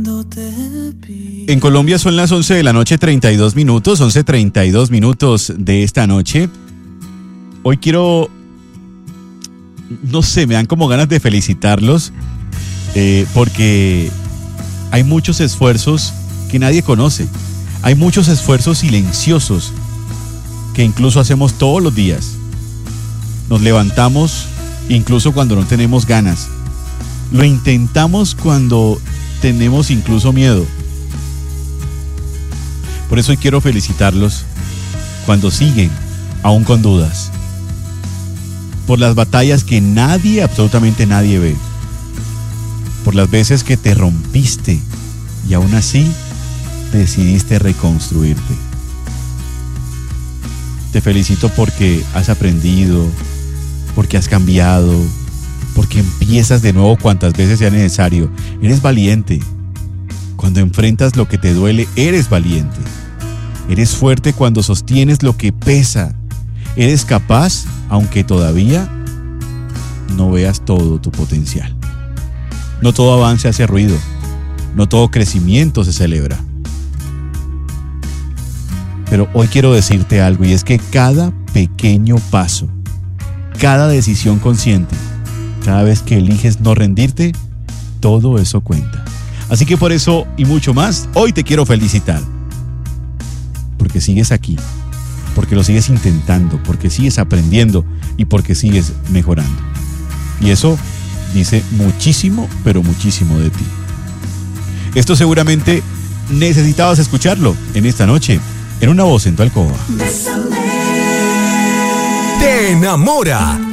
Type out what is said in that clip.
En Colombia son las 11 de la noche, 32 minutos, 11:32 minutos de esta noche. Hoy quiero, no sé, me dan como ganas de felicitarlos porque hay muchos esfuerzos que nadie conoce. Hay muchos esfuerzos silenciosos que incluso hacemos todos los días. Nos levantamos incluso cuando no tenemos ganas. Lo intentamos cuando tenemos incluso miedo. Por eso hoy quiero felicitarlos cuando siguen aún con dudas. Por las batallas que nadie, absolutamente nadie ve. Por las veces que te rompiste y aún así decidiste reconstruirte. Te felicito porque has aprendido, porque has cambiado, porque empiezas de nuevo cuantas veces sea necesario. Eres valiente. Cuando enfrentas lo que te duele, eres valiente. Eres fuerte cuando sostienes lo que pesa. Eres capaz, aunque todavía no veas todo tu potencial. No todo avance hace ruido. No todo crecimiento se celebra. Pero hoy quiero decirte algo, y es que cada pequeño paso, cada decisión consciente, cada vez que eliges no rendirte, todo eso cuenta. Así que por eso y mucho más, hoy te quiero felicitar. Porque sigues aquí, porque lo sigues intentando, porque sigues aprendiendo y porque sigues mejorando. Y eso dice muchísimo, pero muchísimo de ti. Esto seguramente necesitabas escucharlo en esta noche, en Una Voz en tu Alcoba. Te enamora